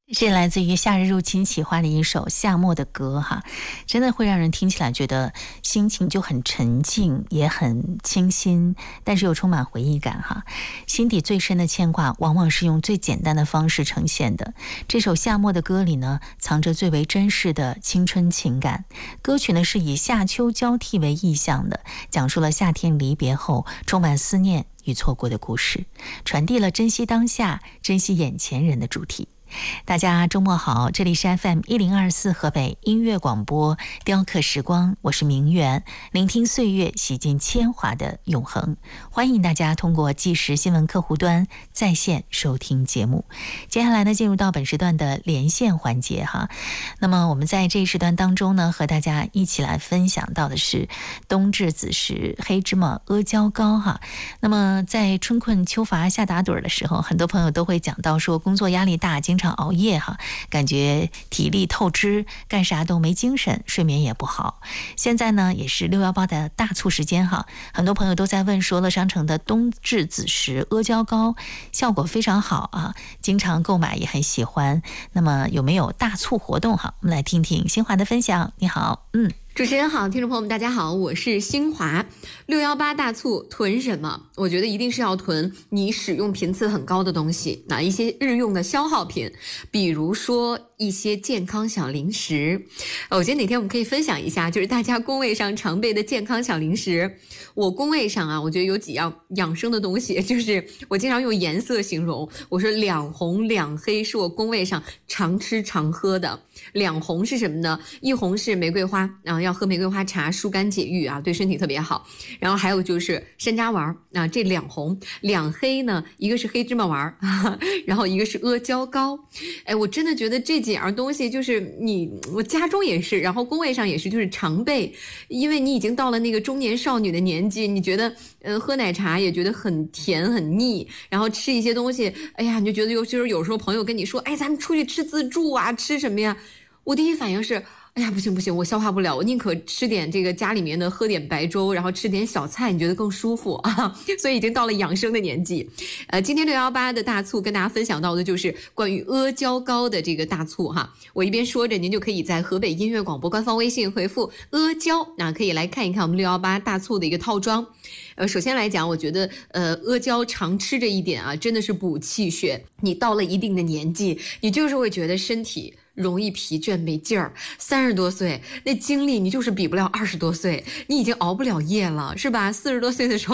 是来自于夏日入侵企划的一首夏末的歌哈，真的会让人听起来觉得心情就很沉静，也很清新，但是又充满回忆感哈。心底最深的牵挂往往是用最简单的方式呈现的。这首夏末的歌里呢，藏着最为真实的青春情感。歌曲呢是以夏秋交替为意象的，讲述了夏天离别后充满思念与错过的故事，传递了珍惜当下、珍惜眼前人的主题。大家周末好，这里是 FM1024 河北音乐广播雕刻时光，我是明媛，聆听岁月洗尽铅华的永恒。欢迎大家通过即时新闻客户端在线收听节目。接下来呢，进入到本时段的连线环节哈。那么我们在这一时段当中呢，和大家一起来分享到的是冬至子时黑芝麻阿胶糕哈。那么在春困秋乏夏打盹的时候，很多朋友都会讲到说工作压力大，经常熬夜哈，感觉体力透支，干啥都没精神，睡眠也不好。现在呢也是618的大促时间哈，很多朋友都在问说乐商城的冬至子时阿胶糕效果非常好啊，经常购买也很喜欢。那么有没有大促活动哈？我们来听听新华的分享。你好， 主持人好，听众朋友们大家好，我是新华。618大促囤什么？我觉得一定是要囤你使用频次很高的东西，一些日用的消耗品，比如说一些健康小零食。我觉得哪天我们可以分享一下，就是大家工位上常备的健康小零食。我工位上啊，我觉得有几样养生的东西，就是我经常用颜色形容，我说两红两黑是我工位上常吃常喝的。两红是什么呢？一红是玫瑰花，然后要喝玫瑰花茶，疏肝解郁啊，对身体特别好。然后还有就是山楂丸啊，这两红。两黑呢，一个是黑芝麻丸，然后一个是阿胶糕。哎，我真的觉得这几样东西就是我家中也是，然后工位上也是，就是常备。因为你已经到了那个中年少女的年纪，你觉得喝奶茶也觉得很甜很腻，然后吃一些东西，哎呀，你就觉得就是有时候朋友跟你说，哎，咱们出去吃自助啊，吃什么呀？我第一反应是，哎呀，不行，我消化不了，我宁可吃点这个家里面的，喝点白粥，然后吃点小菜，你觉得更舒服啊？所以已经到了养生的年纪。今天618的大促跟大家分享到的就是关于阿胶糕的这个大促哈。我一边说着，您就可以在河北音乐广播官方微信回复阿胶，可以来看一看我们618大促的一个套装。首先来讲，我觉得阿胶常吃这一点啊，真的是补气血。你到了一定的年纪，你就是会觉得身体容易疲倦没劲儿，30多岁那精力你就是比不了20多岁，你已经熬不了夜了，是吧？40多岁的时候